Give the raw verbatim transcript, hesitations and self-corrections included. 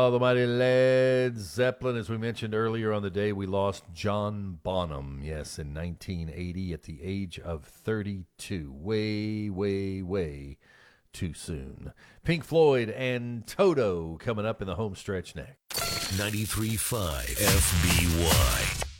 Oh, the mighty Led Zeppelin. As we mentioned earlier on the day, we lost John Bonham, yes, in nineteen eighty at the age of thirty-two. Way, way, way too soon. Pink Floyd and Toto coming up in the home stretch next. ninety-three point five F B Y.